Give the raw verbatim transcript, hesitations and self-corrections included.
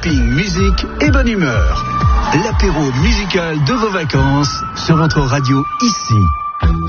camping, musique et bonne humeur. L'apéro musical de vos vacances sur votre radio ici.